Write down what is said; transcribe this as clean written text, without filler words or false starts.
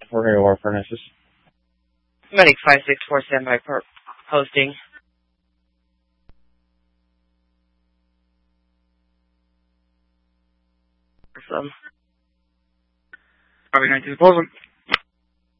We're here to war furnaces. Medic 564 standby posting. Awesome. Copy 19 proposal.